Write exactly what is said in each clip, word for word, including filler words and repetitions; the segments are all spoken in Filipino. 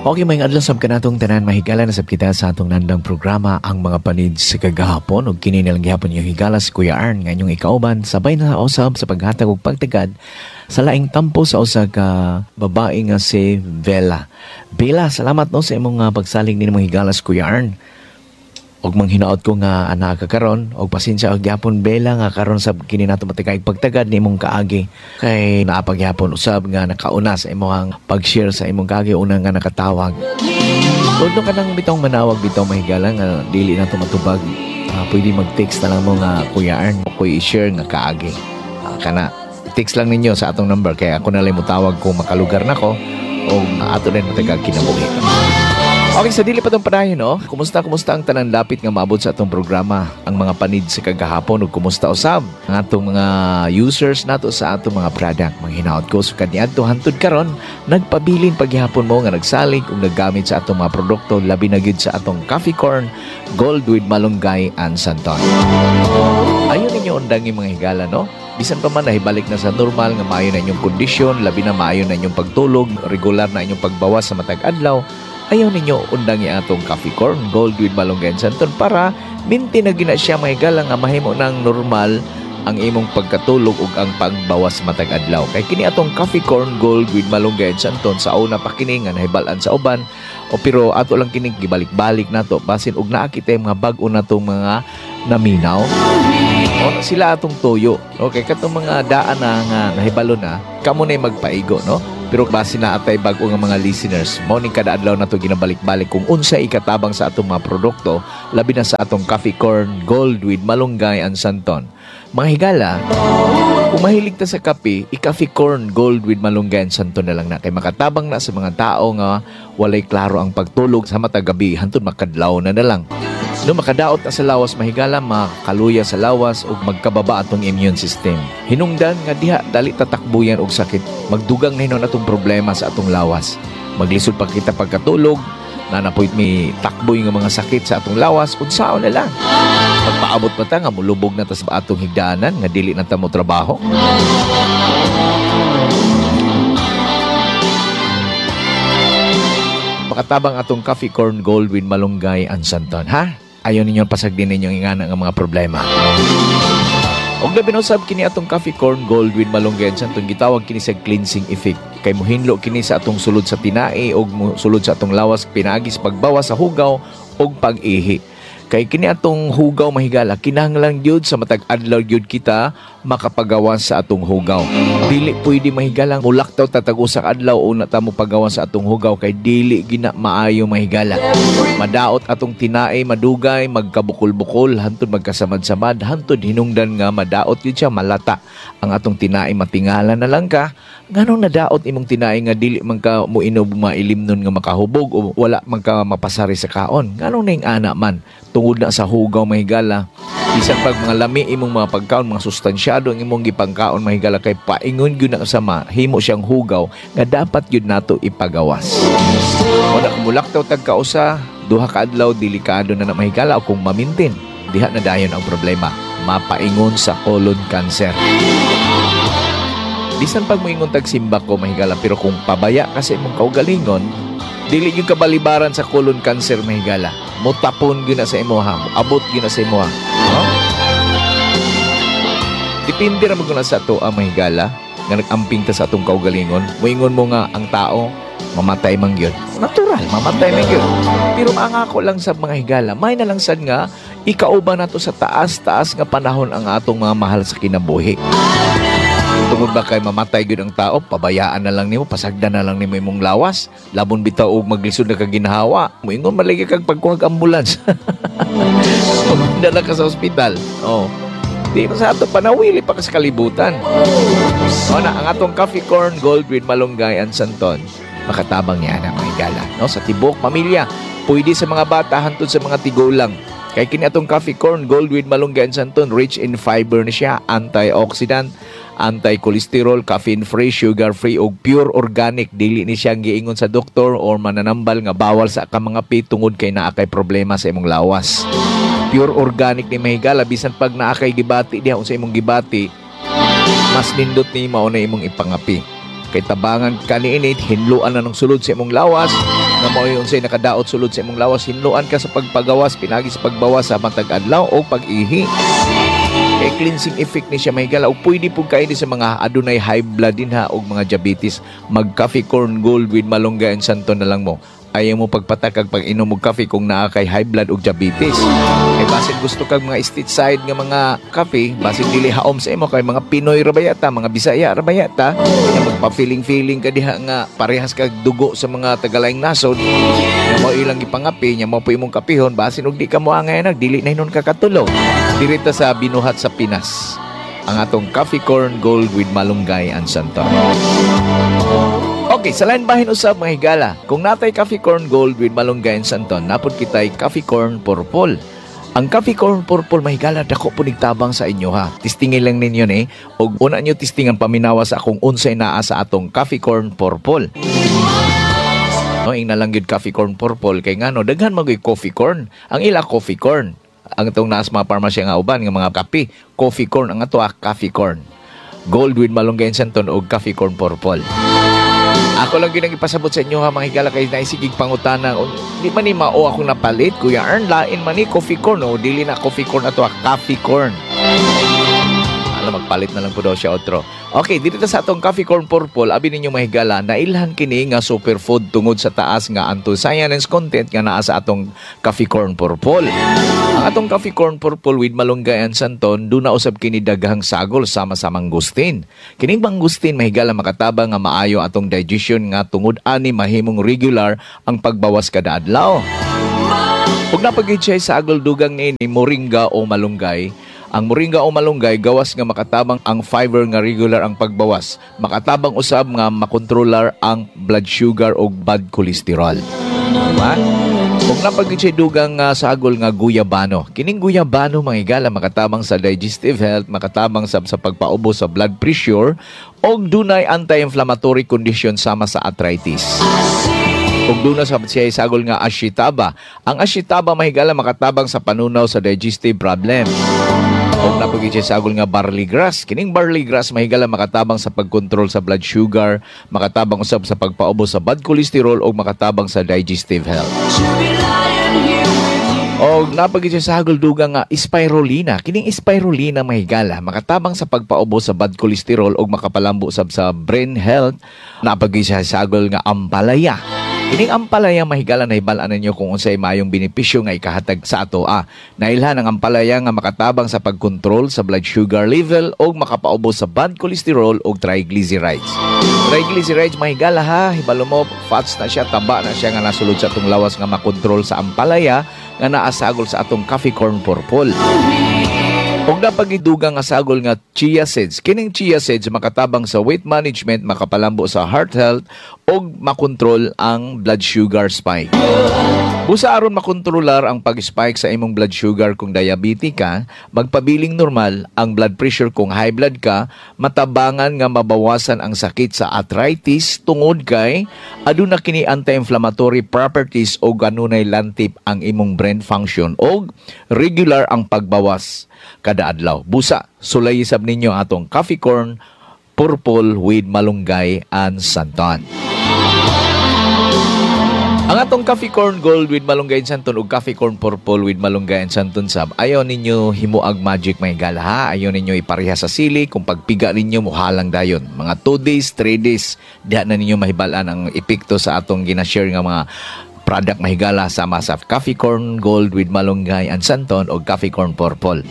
Okay, may adlaw sab kanatong tanan mahigala na sab kita sa atong nandang programa ang mga panid sa kagahapon ug kini na lang gihapon yung higala si Kuya Arn nga inyong ikauban sabay na usab sa paghatag og pagtagad sa laing tampo sa usa ka babae nga si Bella. Bella, salamat no sa imong uh, pagsalig ni mong higala si Kuya Arn. Og manghinaot ko nga anak ka karon og pasensya og gyapon Bella nga karon sa kini nato matikay pagtagad ni imong kaagi kay naapagyapon usab nga nakauna sa imong pag-share sa imong kaagi una nga nakatawag. Tudlo ka nang bitong manawag bitaw mahigala nga dili na tumatubag. Uh, pwede mag-text na lang mo nga Kuya Arn o kuy i-share nga kaagi. Uh, kana text lang ninyo sa atong number kaya ako na lang mutawag kung makalugar nako o ato rin matagag kinabuhi. Okay, sa dili pa itong panahin, no? Kumusta, kumusta ang tanan lapit nga maabot sa atong programa? Ang mga panid sa kagahapon o kumusta usab? Ang atong mga users nato sa atong mga product. Mga hinaot ko sa kaniadto hantud karon nagpabilin paghihapon mo nga nagsalig o naggamit sa atong mga produkto labi na gyud sa atong coffee corn, gold with malunggay and santon. Ayun ninyo undang mga higala, no? Bisan pa man nahibalik na sa normal nga maayo na inyong kondisyon, labi na maayo na inyong pagtulog, regular na inyong pagbawas sa matag adlaw. Ayaw ninyo undangi atong coffee corn, gold with malunggay and santon para minti na gina siya mahigala nga mahimo ng normal ang imong pagkatulog ug ang pagbawas matag adlaw. Kay kini atong coffee corn, gold with malunggay and santon sa una pa kini nga nahibalan sa uban o pero ato lang kini gibalik-balik nato basin ug naa kita mga bag-o natong mga naminaw. O sila atong toyo. Okay, katong mga daan na nga nahibalo na, kamo na magpaigo, no? Pero base na atay bag-o nga mga listeners, mo ning kada adlaw nato ginabalik-balik kung unsa ikatabang sa atong mga produkto, labi na sa atong coffee corn, gold with malunggay and santon. Mga higala, kung mahilig ta sa kape, i-coffee corn, gold with malunggay and santon na lang na kay makatabang na sa mga tao nga walay klaro ang pagtulog sa matag gabi hantod makadlaw na na lang. No makadaot na sa lawas mahigala, makaluya sa lawas ug magkababa atong immune system. Hinungdan nga diha dali tatakbuyan og sakit. Magdugang na hinon atong problema sa atong lawas. Maglisod pa kita pagkatulog, nanapoy mi takboy nga mga sakit sa atong lawas, unsaon na lang. Pagpaabot pa ta nga mulubog na ta sa atong higdanan nga dili na ta mo trabaho. Makatabang atong coffee corn, gold with malunggay and santon, ha? Ayaw ninyo pasagdin ninyong ingana nga mga problema. Og labi usab kini atong coffee corn, gold with malunggay and santon gitawag kini sa cleansing effect. Kay mohinlo kini sa atong sulod sa tinai og sulod sa atong lawas pinagi sa pagbawas sa hugaw og pag-ihi. Kay kini atong hugaw mahigala kinahanglan gyud sa matag adlaw gyud kita makapagawas sa atong hugaw. Dili pwede mahigalang mulaktaw tatag usa ka adlaw una ta mo pagawas sa atong hugaw kay dili gina maayo mahigala. Madaot atong tinai madugay magkabukol-bukol hantod magkasamad-samad hantod hinungdan nga madaot gyud siya malata. Ang atong tinai matingala na lang ka nganong nadaot imong tinai nga dili man ka muinog mailimnon nga makahubog o wala man ka mapasari sa kaon. Nganong ning ana man tungod na sa hugaw mahigala. Bisan pag mga lami imong mga pagkaon, mga sustansyado ang imong gipangkaon mahigala kay paingon gyud na sama, himo siyang hugaw nga dapat gyud nato ipagawas. Wala kumulaktaw tag kausa, duha ka adlaw delikado na na mahigala o kung mamintin, diha na dayon ang problema, mapaingon sa colon cancer. Bisan pag moingon tag simba ko mahigala pero kung pabaya kasi imong kaugalingon, dili gyud kabalibaran sa colon cancer mahigala. Mutapon gyud na sa imuha, abot gyud na sa imuha. No? Dipindi ra mo guna sa ato ang mahigala nga nag-amping ta sa atong kaugalingon. Moingon mo nga ang tao mamatay man gyud. Natural, mamatay man gyud. Pero angako lang sa mga higala, may na lang sad nga ikauban nato sa taas-taas nga panahon ang atong mga mahal sa kinabuhi. Tungod ba kay mamatay gyud ang tao, pabayaan na lang nimo, pasagdan na lang nimo imong lawas, labon bitaw og maglisod na kag ginhawa. Moingon malagi kag pagkuhag ambulance. Dala ka sa ospital. Oh. Di na sa ato panawili pa ka sa kalibutan. O na ang atong coffee corn, gold with malunggay and santon. Makatabang niya na mga higala, no? Sa tibok pamilya, pwede sa mga bata hantod sa mga tigulang. Kay kini atong coffee corn, gold with malunggay and santon, rich in fiber ni siya, antioxidant, anti-cholesterol, caffeine-free, sugar-free o pure organic. Dili ni siyang giingon sa doktor or mananambal nga bawal sa ka mga pi tungod kay naa kay problema sa imong lawas. Pure organic ni mahigala bisan pag naa kay gibati diha unsa imong gibati, mas nindot ni mao na imong ipangapi. Kay tabangan kaniinit hinluan na ng sulod sa imong lawas, nga mao unsay nakadaot sulod sa imong lawas, hinluan ka sa pagpagawas pinagi sa pagbawas sa matag adlaw o pag-ihi. Kay cleansing effect ni siya mahigala ug pwede pug kaini sa mga adunay high blood din ha og mga diabetes, mag coffee corn gold with malunggay and santon na lang mo. Ayaw mo pagpatakag pag inom og kape kung naa kay high blood ug diabetes. Kay basin gusto kag mga stateside nga mga kape, basin dili haom sa imo kay mga Pinoy ra bayata, mga Bisaya ra bayata, kaya magpa-feeling-feeling ka diha nga parehas kag dugo sa mga tagalaing nasod. Nga mo ilang ipangapi, nya mo po imong kapihon, basin og di ka mo angay nag dili na hinon ka katulog. Dirita sa binuhat sa Pinas ang atong coffee corn gold with malunggay and santon. Okay, sa lain bahin usab mga higala. Kung natay coffee corn gold with malunggay and santon, napod kitay coffee corn purple. Ang coffee corn purple mga higala, dako po nigtabang sa inyo ha. Tistingin lang ninyo ni, og una nyo tistingan paminawa sa akong unsay naa sa atong coffee corn purple. No, ing nalang yun coffee corn purple kay ngano daghan magoy coffee corn. Ang ila coffee corn. Ang itong naas mga parmasya nga uban nga mga kape, coffee corn ang ato ah, coffee corn. Gold with malunggay and santon og coffee corn purple. Ako lang yun ang ipasabot sa inyo ha mga higala kay naisigig pangutana. Di man ni mao akong napalit, Kuya Ern, lain man ni coffee corn o dili na coffee corn ato ah, coffee corn. Alam, magpalit na lang po daw siya otro. Okay, dito sa atong coffee corn purple, abi ninyo mga higala, nailhan kini nga superfood tungod sa taas nga anthocyanins content nga naa sa atong coffee corn purple. Ang atong coffee corn purple with malunggay and santon, doon na usab kini daghang sagol sama-samang gustin. Kining mangustin mahigala makatabang nga maayo atong digestion nga tungod ani mahimong regular ang pagbawas kada adlaw. Ug napagid siya sagol dugang ni moringa o malunggay. Ang moringa o malunggay gawas nga makatabang ang fiber nga regular ang pagbawas. Makatabang usab nga makontrolar ang blood sugar o bad cholesterol. Diba? Kung napagid siya dugang uh, sagol nga guyabano. Kining guyabano mga higala makatabang sa digestive health, makatabang sa, sa pagpaubos sa blood pressure o dunay anti-inflammatory condition sama sa arthritis. Kung doon na sa siya sagol nga ashitaba. Ang ashitaba mahigala makatabang sa panunaw sa digestive problem. Kung napagid siya sagol nga barley grass. Kining barley grass mahigala makatabang sa pagkontrol sa blood sugar, makatabang usab sa pagpaubos sa bad cholesterol o makatabang sa digestive health. O napagid siya sagol duga nga spirulina. Kining spirulina mahigala makatabang sa pagpaubos sa bad cholesterol o makapalambo sab sa brain health. Napagid siya sagol nga ampalaya. Kining ampalaya mahigala na hibalaan ninyo kung unsay mayong benepisyo nga ikahatag sa ato ah. Nailhan ang ampalaya nga makatabang sa pagkontrol sa blood sugar level o makapaubos sa bad cholesterol o triglycerides. Triglycerides mahigala ha, hibalo mo fats na siya, taba na siya nga nasulod sa atong lawas nga makontrol sa ampalaya nga naasagol sa atong coffee corn purple. Kung napagidugang nga sagol nga chia seeds, kining chia seeds makatabang sa weight management, makapalambo sa heart health o makontrol ang blood sugar spike. Busa aron makontrolar ang pag-spike sa imong blood sugar kung diabetic ka, magpabiling normal ang blood pressure kung high blood ka, matabangan nga mabawasan ang sakit sa arthritis tungod kay aduna kini anti-inflammatory properties o ganunay lantip ang imong brain function o regular ang pagbawas kada adlaw. Busa, sulayisab ninyo atong coffee corn purple with malunggay and santon. Ang atong coffee corn gold with malunggay and santon o coffee corn purple with malunggay and santon sab, ayaw ninyo himuag magic may gala ha. Ayaw ninyo ipareha sa sili. Kung pagpiga ninyo muhalang dayon. Mga two days, three days, diha na ninyo mahibalan ang epekto sa atong ginashare nga mga product mahigala sama sa coffee corn gold with malunggay and santon o coffee corn purple.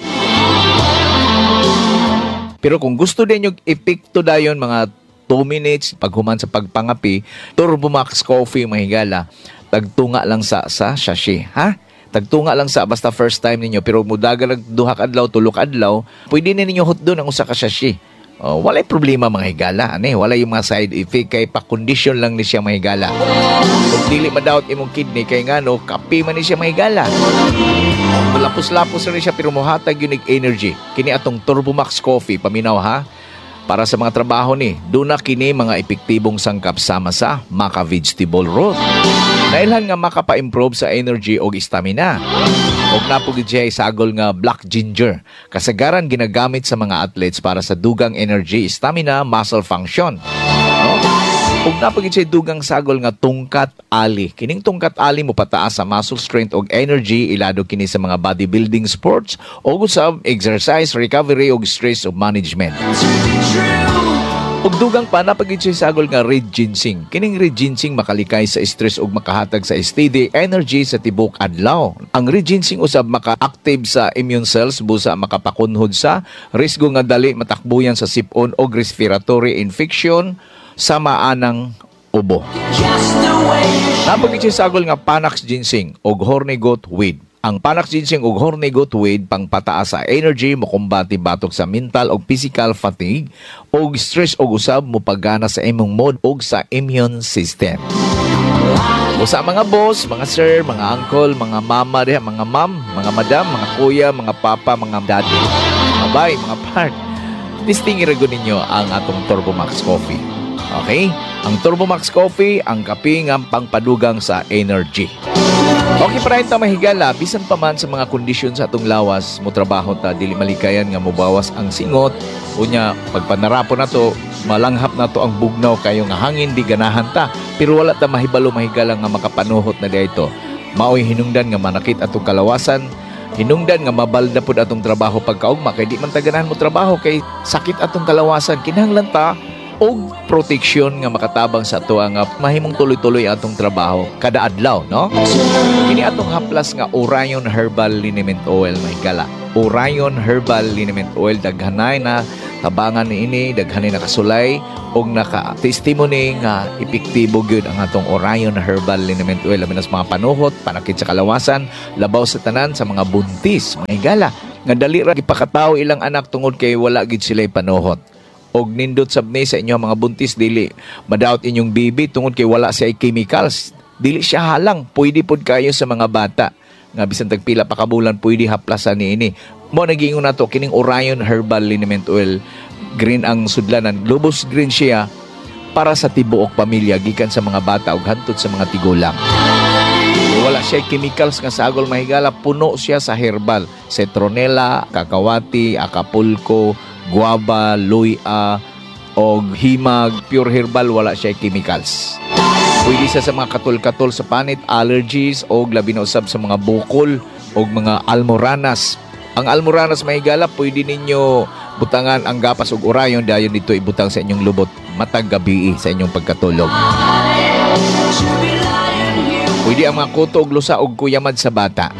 Pero kung gusto din yung epekto dayon mga two minutes paghuman sa pagpangapi, Turbo Max Coffee mahigala, tagtunga lang sa sa sachet, ha? Tagtunga lang sa basta first time ninyo, pero mudagan nag duha ka adlaw, tulo ka adlaw, pwede na ninyo hot doon ang usa ka sachet. Oh, walay problema mga higala, ane, wala yung mga side effect kay pa-condition lang ni siya mga higala. Kung dili madawat imong kidney kay ngano, kape man ni siya mga higala. Lapos-lapos rin siya pero mohatag yun energy. Kini atong Turbo Max Coffee, paminaw ha? Para sa mga trabaho ni, doon na kini mga epektibong sangkap sama sa maca vegetable root. Nailhan nga makapa-improve sa energy o stamina. Og napugid siya sagol nga black ginger. Kasagaran ginagamit sa mga athletes para sa dugang energy, stamina, muscle function. No? Ug napagid siya dugang sagol nga tungkat ali. Kining tungkat ali mo pataas sa muscle strength ug energy ilado kini sa mga bodybuilding sports o usab exercise, recovery ug stress ug management. Ug dugang pa napagid siya sagol nga red ginseng. Kining red ginseng makalikay sa stress ug makahatag sa steady energy sa tibok adlaw. Ang red ginseng usab maka-active sa immune cells busa makapakunhod sa risgo nga dali matakbuyan sa sipon ug respiratory infection sa maanang ubo. Napagid siya sagol nga Panax ginseng ug horny goat weed. Ang Panax ginseng ug horny goat weed pangpataas sa energy, mokumbati batok sa mental ug physical fatigue ug stress ug usab mopagana sa imong mood ug sa immune system. Usa mga boss, mga sir, mga uncle, mga mama diha, mga ma'am, mga madam, mga kuya, mga papa, mga daddy, mga bay, mga part. Distingi rago ninyo ang atong Turbo Max Coffee. Okay? Ang Turbo Max Coffee, ang kape nga pangpadugang sa energy. Okay, para ta mahigala, bisan pa man sa mga kondisyon sa atong lawas, mo trabaho ta dili malikayan nga mobawas ang singot. Unya, pagpanarapon na to, malanghap na to ang bugnaw kayo nga hangin di ganahan ta. Pero wala ta mahibalo mahigala nga makapanuhot na dito. Maoy hinungdan nga manakit atong kalawasan, hinungdan nga mabalda pud atong trabaho pagkaugma kay di man ta ganahan mo trabaho kay sakit atong kalawasan. Kinahanglan ta og proteksyon nga makatabang sa ato nga mahimong tuloy-tuloy atong trabaho kada adlaw, no? Kini atong haplas nga Orion Herbal Liniment Oil mahigala. Orion Herbal Liniment Oil daghanay na tabangan niini, daghanay nakasulay og naka-testimony nga epektibo gyud ang atong Orion Herbal Liniment Oil labi na sa mga panuhot, panakit sa kalawasan, labaw sa tanan sa mga buntis, mahigala. Nga dali ra gipakataw ilang anak tungod kay wala gid sila'y panuhot. Og nindot sabni sa inyo mga buntis dili madaot inyong bibi tungod kay wala siya chemicals, dili siya halang, pwede pod kayo sa mga bata nga bisan tagpila pa kabulan pwede haplasan niini. Mo nagingon nato kining Orion Herbal Liniment Oil, green ang sudlanan, lubos green siya para sa tibuok pamilya gikan sa mga bata ug hantod sa mga tigulang. Wala siya chemicals nga sagol mahigala, puno siya sa herbal, citronella, kakawati, acapulco, guava, luya, o himag, pure herbal, wala siya chemicals. Pwede siya sa mga katol-katol sa panit, allergies, o labi na usab sa mga bukol, o mga almoranas. Ang almoranas mahigala, pwede ninyo butangan ang gapas o Orion, dayon dito ibutang sa inyong lubot matag gabi sa inyong pagkatulog. Pwede ang mga kuto o lusa o kuyamad sa bata.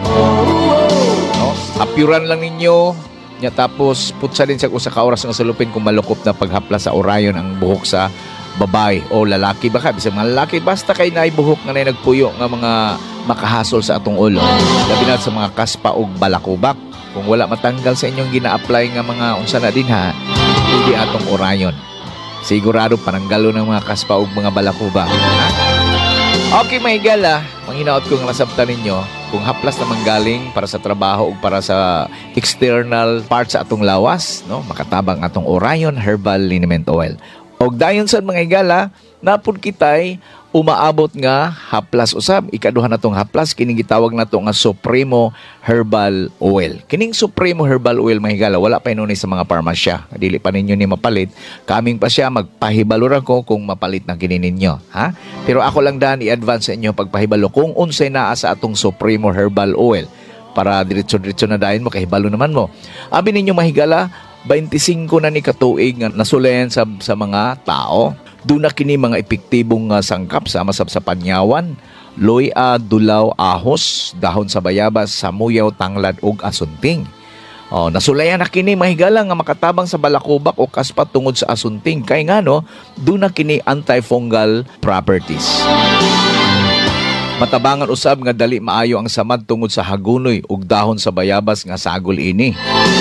No? Apyuran lang ninyo. Nya tapos putsa din siya usa ka oras nga salupin kung malukop na paghapla sa Orion ang buhok sa babay o lalaki baka bisag mga lalaki basta kay naay buhok nga nay nagpuyo nga mga makahasol sa atong ulo labi na sa mga kaspa ug balakubak. Kung wala matanggal sa inyong gina-apply nga mga unsa na din ha, hindi atong Orion. Sigurado pananggalo ng mga kaspa ug mga balakubak. Ha? Okay, mahigala, manghinaot ko nga nasabtan ninyo kung haplas na manggaling para sa trabaho o para sa external part sa atong lawas, no? Makatabang atong Orion Herbal Liniment Oil. Og dayon sa mga higala, napud kitay umaabot nga haplas usab. Ikaduha natong haplas kining gitawag nato nga Supremo Herbal Oil. Kining Supremo Herbal Oil mahigala wala pa inuni sa mga parmasya. Dili pa ninyo ni mapalit. Kaming pa siya magpahibalo ra ko kung mapalit na kini ninyo, ha? Pero ako lang daan i-advance sa inyo pagpahibalo kung unsay naa sa atong Supremo Herbal Oil para diretso-diretso na dayon mo kahibalo naman mo. Abi ninyo mahigala twenty-five na ni katuig nga nasulayan sa sa mga tao. Doon na kini mga epektibong uh, sangkap sa masab sa panyawan, luya, dulaw, ahos, dahon sa bayabas, samuyaw, tanglad ug asunting. Oh, nasulayan na kini mahigala nga makatabang sa balakubak o kaspat tungod sa asunting kay ngano doon na kini antifungal properties. Matabangan usab nga dali maayo ang samad tungod sa hagunoy ug dahon sa bayabas nga sagol ini.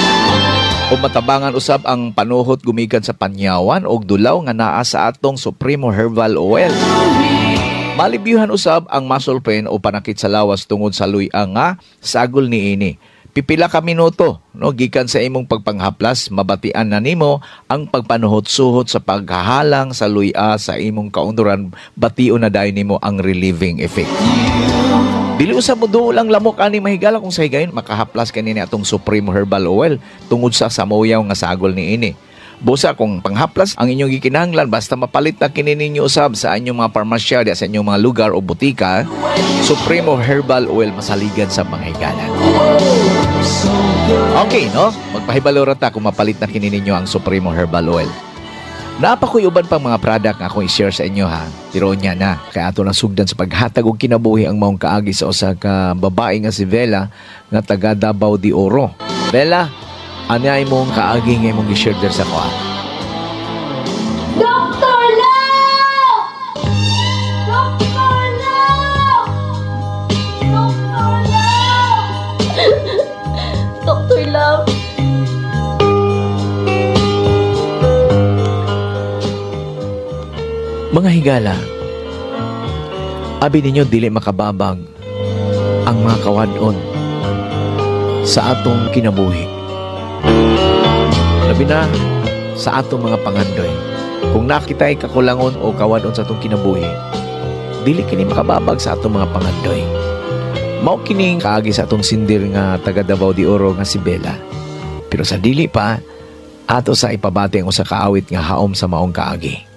O matabangan usab ang panuhot gumikan sa panyawan o dulaw nga naa sa atong Supremo Herbal Oil. Malibyuhan usab ang muscle pain o panakit sa lawas tungod sa luya nga sagol niini. Pipila ka minuto, no, gikan sa imong pagpanghaplas, mabatian na nimo ang pagpanuhot-suhot sa paghahalang sa luya sa imong kaunduran, bation na dayon nimo ang relieving effect. Dili usab mo do lang lamok ani mahigala kung sa higayon makahaplas kanini atong Supreme Herbal Oil tungod sa samoyaw nga sagol niini. Busa kung panghaplas ang inyong gikinahanglan basta mapalit na kini ninyo usab sa inyong mga parmasya di sa inyong mga lugar o butika, Supremo Herbal Oil masaligan sa mga higala. Okay, no? Magpahibalo ra ta kung mapalit na kini ninyo ang Supremo Herbal Oil. Napakoy uban pang mga product nga akong i-share sa inyo ha. Pero nya na, kaya ato lang sugdan sa paghatag og kinabuhi ang maong kaagi sa usa ka babae nga si Vela nga taga Davao de Oro. Vela, ano imong kaagi nga imong i-share der sa kuha? Doctor Love! Doctor Love! Doctor Love! Doctor Love! Mga higala, abi ninyo dili makababag ang mga kawadon sa atong kinabuhi. Labi na sa atong mga pangandoy. Kung nakita ay kakulangon o kawadon sa atong kinabuhi, dili kini makababag sa atong mga pangandoy. Mao kining kaagi sa atong sindir nga taga Davao de Oro nga si Bella. Pero sa dili pa, ato sa ipabati ang usa ka awit nga haom sa maong kaagi.